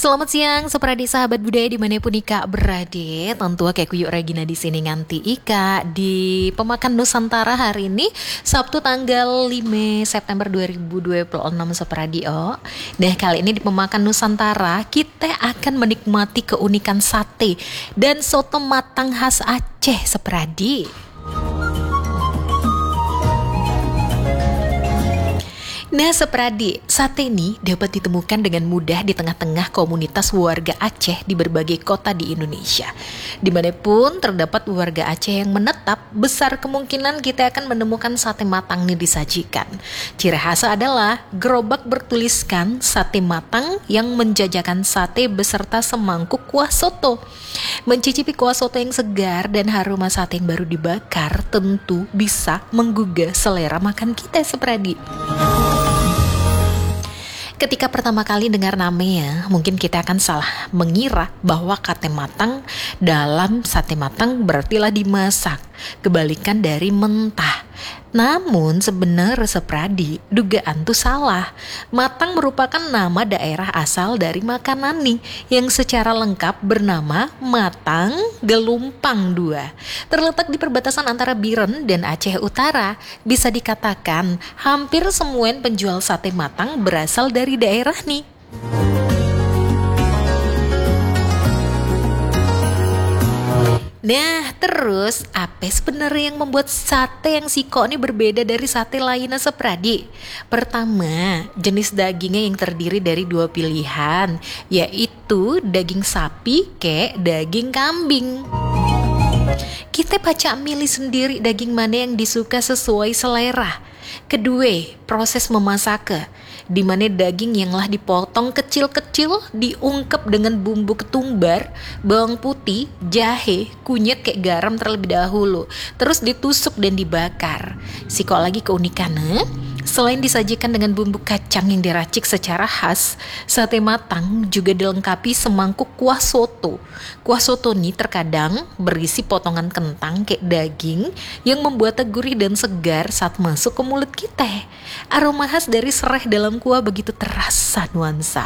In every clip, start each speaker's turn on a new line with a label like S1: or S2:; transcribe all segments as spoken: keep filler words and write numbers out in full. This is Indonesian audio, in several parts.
S1: Selamat siang, seperadi sahabat budaya dimanapun Ika berada. Tentu kayak kuyuk Regina di sini nganti Ika di Pemakan Nusantara hari ini Sabtu tanggal lima September dua ribu dua puluh enam seperadi oh. Nah kali ini di Pemakan Nusantara kita akan menikmati keunikan sate dan soto matang khas Aceh seperadi. Nah seperadi, sate ini dapat ditemukan dengan mudah di tengah-tengah komunitas warga Aceh di berbagai kota di Indonesia. Dimanapun terdapat warga Aceh yang menetap, besar kemungkinan kita akan menemukan sate matang ini disajikan. Ciri khasnya adalah gerobak bertuliskan sate matang yang menjajakan sate beserta semangkuk kuah soto. Mencicipi kuah soto yang segar dan aroma sate yang baru dibakar tentu bisa menggugah selera makan kita seperadi. Ketika pertama kali dengar namanya, mungkin kita akan salah mengira bahwa kate matang dalam sate matang berartilah dimasak, kebalikan dari mentah. Namun sebenarnya seperadi, dugaan tuh salah. Matang merupakan nama daerah asal dari makanan nih yang secara lengkap bernama Matang Gelumpang dua. Terletak di perbatasan antara Biren dan Aceh Utara. Bisa dikatakan hampir semua penjual sate matang berasal dari daerah nih. Nah, terus apa sebenarnya yang membuat sate yang siko ini berbeda dari sate lainnya seperadi? Pertama, jenis dagingnya yang terdiri dari dua pilihan, yaitu daging sapi ke daging kambing. Kita pacak milih sendiri daging mana yang disuka sesuai selera. Kedua, proses memasak, di mana daging yang telah dipotong kecil-kecil diungkep dengan bumbu ketumbar, bawang putih, jahe, kunyit kayak garam terlebih dahulu, terus ditusuk dan dibakar. Siko lagi keunikannya, selain disajikan dengan bumbu kacang yang diracik secara khas, sate matang juga dilengkapi semangkuk kuah soto. Kuah soto ini terkadang berisi potongan kentang kayak daging yang membuatnya gurih dan segar saat masuk ke mulut kita. Aroma khas dari serai dalam kuah begitu terasa nuansa.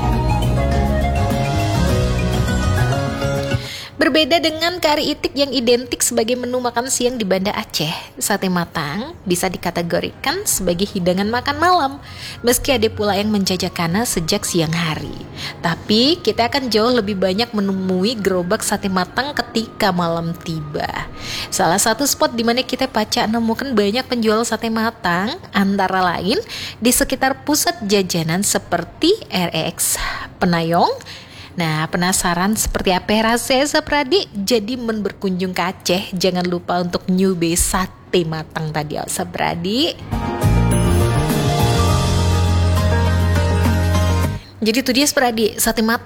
S1: Berbeda dengan kari itik yang identik sebagai menu makan siang di Banda Aceh, sate matang bisa dikategorikan sebagai hidangan makan malam, meski ada pula yang menjajakannya sejak siang hari. Tapi kita akan jauh lebih banyak menemui gerobak sate matang ketika malam tiba. Salah satu spot di mana kita pacak nemukan banyak penjual sate matang, antara lain di sekitar pusat jajanan seperti R E X Penayong. Nah, penasaran seperti apa rasanya seperadi? Jadi men berkunjung ke Aceh, jangan lupa untuk nyoba sate matang tadi ya seperadi. Jadi itu dia seperadi, sate matang